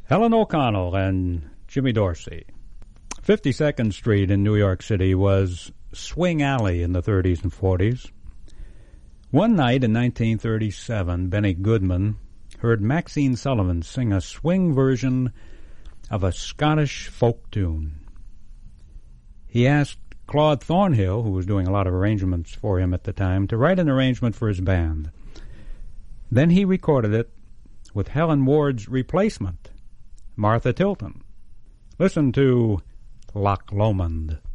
Helen O'Connell and Jimmy Dorsey. 52nd Street in New York City was swing alley in the 30s and 40s. One night in 1937, Benny Goodman heard Maxine Sullivan sing a swing version of a Scottish folk tune. He asked Claude Thornhill, who was doing a lot of arrangements for him at the time, to write an arrangement for his band. Then he recorded it with Helen Ward's replacement, Martha Tilton. Listen to Loch Lomond.